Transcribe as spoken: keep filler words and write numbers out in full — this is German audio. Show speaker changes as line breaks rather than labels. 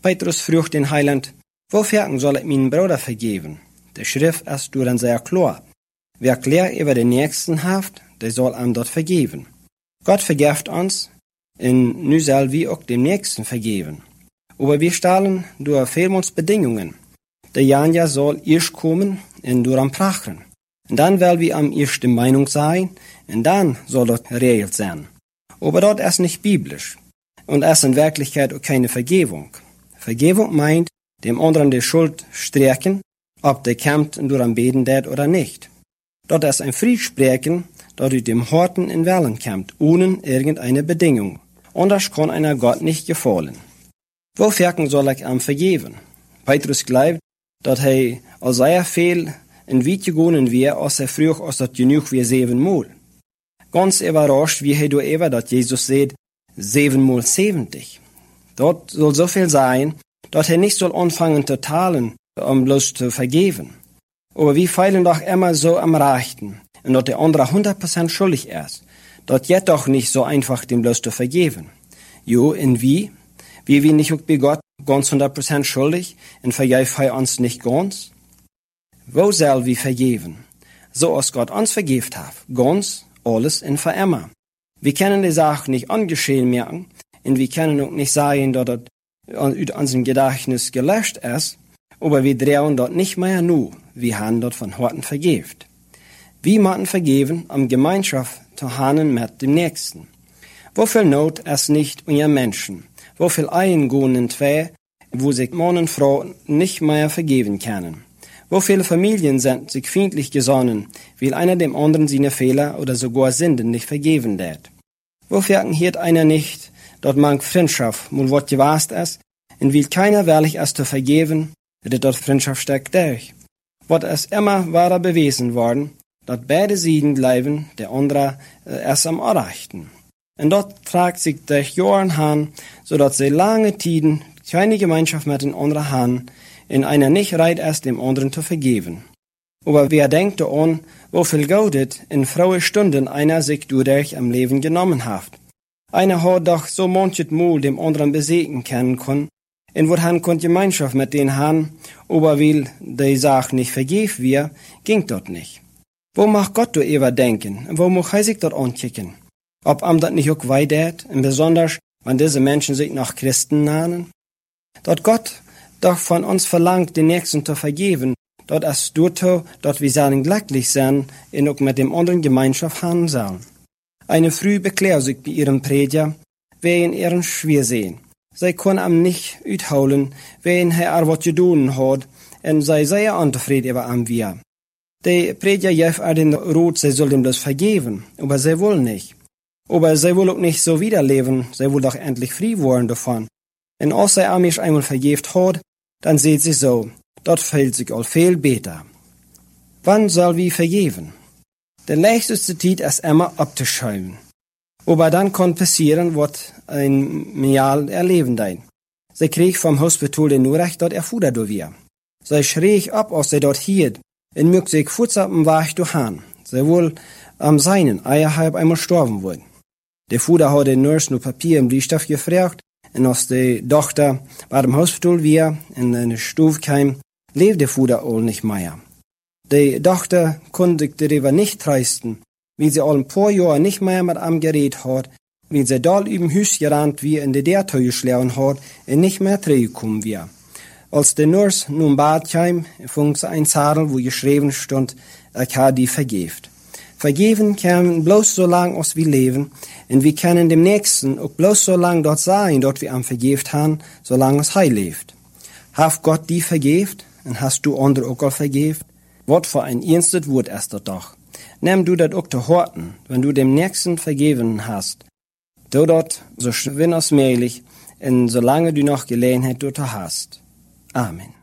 Petrus fragt den Heiland, wofür soll ich meinen Bruder vergeben? Die Schrift ist dann sehr klar. Wer klar über den Nächsten haft, der soll ihm dort vergeben. Gott vergibt uns, und nu soll wir auch dem Nächsten vergeben. Aber wir stellen durch Fehlmutsbedingungen. Der Janja soll erst kommen und durch am Prachen. Und dann will wir am erste Meinung sein, und dann soll das geregelt sein. Aber dort ist nicht biblisch. Und ist in Wirklichkeit auch keine Vergebung. Vergebung meint, dem anderen die Schuld streichen, ob der kämpft und durch am Beten tät oder nicht. Dort ist ein Friedsprechen, dort du dem Horten in Wellen kämpft, ohne irgendeine Bedingung. Anders kann einer Gott nicht gefallen. Wofür soll ich ihm vergeben? Petrus glaubt, dass er als sehr viel in Wied gegangen wäre, als er früher als das genug wie siebenmal. Ganz überrascht wie er darüber, dass Jesus sagt, siebenmal siebzig. Dort soll so viel sein, dass er nicht soll anfangen zu teilen, um bloß zu vergeben. Aber wir feilen doch immer so am Rechten, und dass der andere hundert Prozent schuldig ist. Dort geht doch nicht so einfach, dem bloß zu vergeben. Jo, in wie? Wie wir nicht auch bei Gott ganz hundert Prozent schuldig, und vergib er uns nicht ganz? Wo soll wir vergeben? So als Gott uns vergibt hat, ganz, alles und für immer. Wir können die Sache nicht ungeschehen merken, und wir können auch nicht sagen, dass das aus unserem Gedächtnis gelöscht ist, aber wir drehen dort nicht mehr nu, wir haben dort von Horten vergibt. Wir müssen vergeben, um Gemeinschaft zu haben mit dem Nächsten. Wofür Not ist nicht unter Menschen, wofür Eingehen in zwei, wo sich Mann und Frau nicht mehr vergeben können. Wo viele Familien sind sich feindlich gesonnen, weil einer dem anderen seine Fehler oder sogar Sünden nicht vergeben wird. Wofür hielt einer nicht, dort manch Freundschaft mal wat gewast ist, und will keiner ehrlich ist zu vergeben, wird dort Freundschaft steckt durch. Wat ist immer wahrer bewiesen worden, dass beide Seiten bleiben, der andere äh, erst am Erreichten. Und dort tragt sich durch Jahren an, so dass sie lange Tiden keine Gemeinschaft mit den anderen haben, in einer nicht reit ist, dem anderen zu vergeben. Aber wer denkt daran, wo viel Gaudet in frohe Stunden einer sich durch am Leben genommen hat. Einer hat doch so manchet Mal dem anderen besiegen können können, in wo han konnt Gemeinschaft mit den haben, aber weil die Sache nicht vergeben wir, ging dort nicht. Wo mag Gott do ever denken, wo mag er sich dort ankicken? Ob am dat nicht auch weidert, und besonders, wenn diese Menschen sich nach Christen nahen? Dort Gott doch von uns verlangt, den Nächsten zu vergeben, dort ist dort, dort wir sollen glücklich sein, und auch mit dem anderen Gemeinschaft haben sollen. Eine Früh beklärt sich bei ihrem Prediger, wer in ihren schwer sehen. Sie kann am nicht uitholen, wen er wat gedaan hat, und sei sehr unzufrieden über am wir. Der Prediger gef er den Rot, sie soll ihm das vergeben, aber sie will nicht. Aber sie will auch nicht so wiederleben, sie will doch endlich frei werden davon. Und als sie am mich einmal vergift hat, dann sieht sie so, dort fällt sich all viel besser. Wann soll wir vergeben? Der leichteste Zeit ist immer abzuschauen. Aber dann kann passieren, was ein Mial erleben dein. Sie krieg vom Hospital den Nachricht, dort erfuhr du wir. Sie schrie ab, als sie dort hielt, und mögt sich kurz ab dem Weg durchhan. Sie wohl am seinen Eierhalb einmal sterben wollen. Der Fuder hat den Nurse nur Papier im Briefstoff gefragt, und als die Tochter bei dem Hospital wir in eine Stufe kam, lebt der Fuder all nicht mehr. Die Tochter konnte sich darüber nicht trösten, wie sie all ein paar Jahre nicht mehr mit ihm geredet hat, wie sie dort überm Haus gerannt wie in der Derteu geschlagen hat und nicht mehr zurückgekommen wir. Als der Nurse nun Bad kam, fing sie ein Zettel, wo geschrieben stand, ich habe die vergebt. Vergeben kann bloß so lang, als wir leben, und wir können dem Nächsten auch bloß so lang dort sein, dort wir am vergebt haben, solange es heil lebt. Hat Gott die vergebt, und hast du andere auch vergebt? Wort für ein ernstes Wort ist das doch. Nimm du dat auch zu horten, wenn du dem Nächsten vergeben hast. Du dort so schwinn als möglich, und solange du noch Gelegenheit dort hast. Amen.